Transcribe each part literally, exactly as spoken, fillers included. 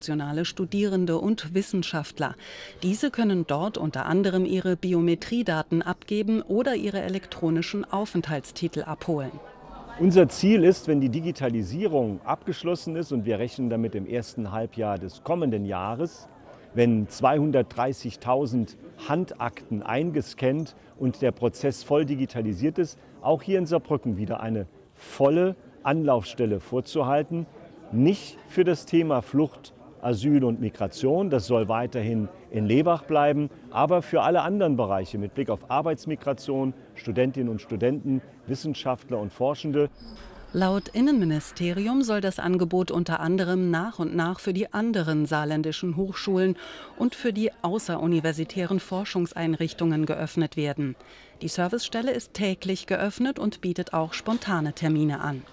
Internationale Studierende und Wissenschaftler. Diese können dort unter anderem ihre Biometriedaten abgeben oder ihre elektronischen Aufenthaltstitel abholen. Unser Ziel ist, wenn die Digitalisierung abgeschlossen ist, und wir rechnen damit im ersten Halbjahr des kommenden Jahres, wenn zweihundertdreißigtausend Handakten eingescannt und der Prozess voll digitalisiert ist, auch hier in Saarbrücken wieder eine volle Anlaufstelle vorzuhalten. Nicht für das Thema Flucht, Asyl und Migration, das soll weiterhin in Lebach bleiben, aber für alle anderen Bereiche mit Blick auf Arbeitsmigration, Studentinnen und Studenten, Wissenschaftler und Forschende. Laut Innenministerium soll das Angebot unter anderem nach und nach für die anderen saarländischen Hochschulen und für die außeruniversitären Forschungseinrichtungen geöffnet werden. Die Servicestelle ist täglich geöffnet und bietet auch spontane Termine an.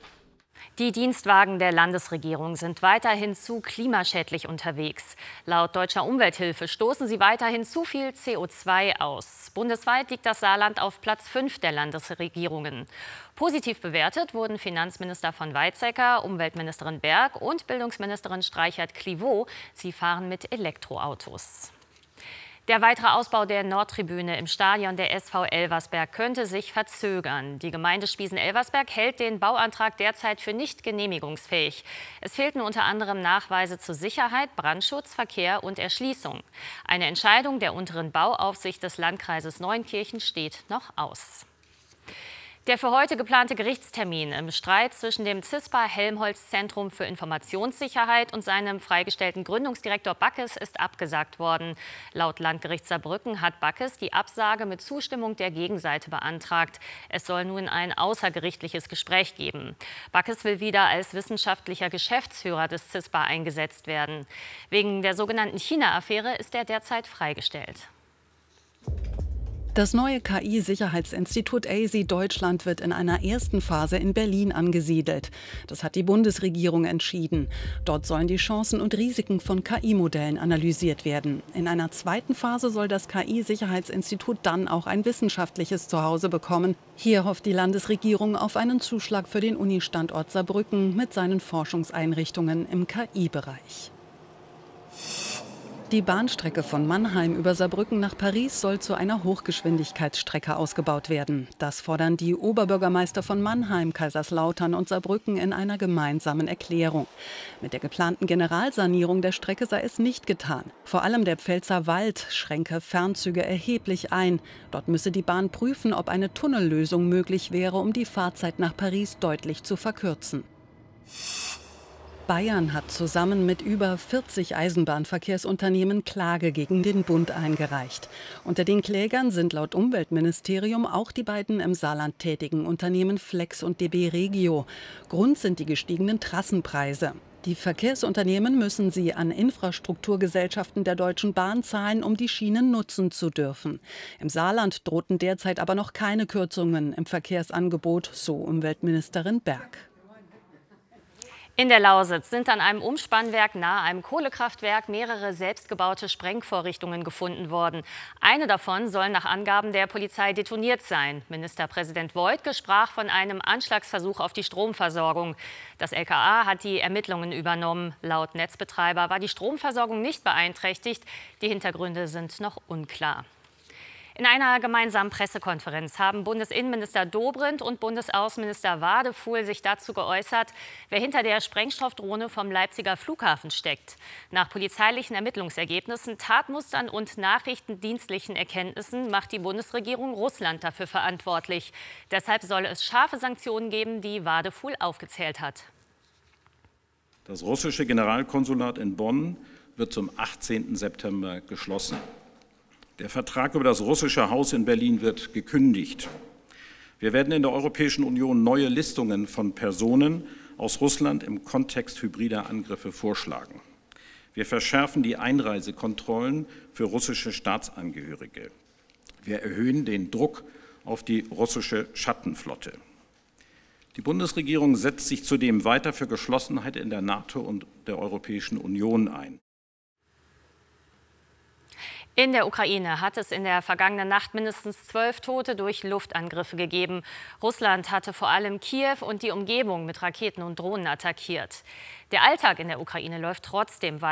Die Dienstwagen der Landesregierung sind weiterhin zu klimaschädlich unterwegs. Laut Deutscher Umwelthilfe stoßen sie weiterhin zu viel C O zwei aus. Bundesweit liegt das Saarland auf Platz fünf der Landesregierungen. Positiv bewertet wurden Finanzminister von Weizsäcker, Umweltministerin Berg und Bildungsministerin Streichert-Clivaux. Sie fahren mit Elektroautos. Der weitere Ausbau der Nordtribüne im Stadion der S V Elversberg könnte sich verzögern. Die Gemeinde Spiesen-Elversberg hält den Bauantrag derzeit für nicht genehmigungsfähig. Es fehlten unter anderem Nachweise zu Sicherheit, Brandschutz, Verkehr und Erschließung. Eine Entscheidung der unteren Bauaufsicht des Landkreises Neunkirchen steht noch aus. Der für heute geplante Gerichtstermin im Streit zwischen dem CISPA Helmholtz Zentrum für Informationssicherheit und seinem freigestellten Gründungsdirektor Backes ist abgesagt worden. Laut Landgericht Saarbrücken hat Backes die Absage mit Zustimmung der Gegenseite beantragt. Es soll nun ein außergerichtliches Gespräch geben. Backes will wieder als wissenschaftlicher Geschäftsführer des CISPA eingesetzt werden. Wegen der sogenannten China-Affäre ist er derzeit freigestellt. Das neue K I-Sicherheitsinstitut A S I Deutschland wird in einer ersten Phase in Berlin angesiedelt. Das hat die Bundesregierung entschieden. Dort sollen die Chancen und Risiken von K I-Modellen analysiert werden. In einer zweiten Phase soll das K I-Sicherheitsinstitut dann auch ein wissenschaftliches Zuhause bekommen. Hier hofft die Landesregierung auf einen Zuschlag für den Uni-Standort Saarbrücken mit seinen Forschungseinrichtungen im K I-Bereich. Die Bahnstrecke von Mannheim über Saarbrücken nach Paris soll zu einer Hochgeschwindigkeitsstrecke ausgebaut werden. Das fordern die Oberbürgermeister von Mannheim, Kaiserslautern und Saarbrücken in einer gemeinsamen Erklärung. Mit der geplanten Generalsanierung der Strecke sei es nicht getan. Vor allem der Pfälzer Wald schränke Fernzüge erheblich ein. Dort müsse die Bahn prüfen, ob eine Tunnellösung möglich wäre, um die Fahrzeit nach Paris deutlich zu verkürzen. Bayern hat zusammen mit über vierzig Eisenbahnverkehrsunternehmen Klage gegen den Bund eingereicht. Unter den Klägern sind laut Umweltministerium auch die beiden im Saarland tätigen Unternehmen Flex und D B Regio. Grund sind die gestiegenen Trassenpreise. Die Verkehrsunternehmen müssen sie an Infrastrukturgesellschaften der Deutschen Bahn zahlen, um die Schienen nutzen zu dürfen. Im Saarland drohten derzeit aber noch keine Kürzungen im Verkehrsangebot, so Umweltministerin Berg. In der Lausitz sind an einem Umspannwerk nahe einem Kohlekraftwerk mehrere selbstgebaute Sprengvorrichtungen gefunden worden. Eine davon soll nach Angaben der Polizei detoniert sein. Ministerpräsident Woidke sprach von einem Anschlagsversuch auf die Stromversorgung. Das L K A hat die Ermittlungen übernommen. Laut Netzbetreiber war die Stromversorgung nicht beeinträchtigt. Die Hintergründe sind noch unklar. In einer gemeinsamen Pressekonferenz haben Bundesinnenminister Dobrindt und Bundesaußenminister Wadefuhl sich dazu geäußert, wer hinter der Sprengstoffdrohne vom Leipziger Flughafen steckt. Nach polizeilichen Ermittlungsergebnissen, Tatmustern und nachrichtendienstlichen Erkenntnissen macht die Bundesregierung Russland dafür verantwortlich. Deshalb soll es scharfe Sanktionen geben, die Wadefuhl aufgezählt hat. Das russische Generalkonsulat in Bonn wird zum achtzehnten September geschlossen. Der Vertrag über das russische Haus in Berlin wird gekündigt. Wir werden in der Europäischen Union neue Listungen von Personen aus Russland im Kontext hybrider Angriffe vorschlagen. Wir verschärfen die Einreisekontrollen für russische Staatsangehörige. Wir erhöhen den Druck auf die russische Schattenflotte. Die Bundesregierung setzt sich zudem weiter für Geschlossenheit in der NATO und der Europäischen Union ein. In der Ukraine hat es in der vergangenen Nacht mindestens zwölf Tote durch Luftangriffe gegeben. Russland hatte vor allem Kiew und die Umgebung mit Raketen und Drohnen attackiert. Der Alltag in der Ukraine läuft trotzdem weiter.